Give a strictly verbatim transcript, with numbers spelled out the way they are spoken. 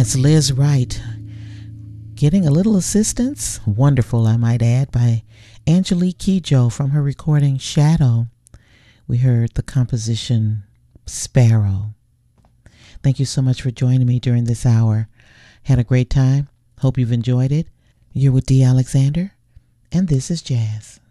That's Liz Wright. Getting a little assistance, wonderful I might add, by Angelique Kidjo from her recording Shadow. We heard the composition Sparrow. Thank you so much for joining me during this hour. Had a great time. Hope you've enjoyed it. You're with Dee Alexander, and this is Jazz.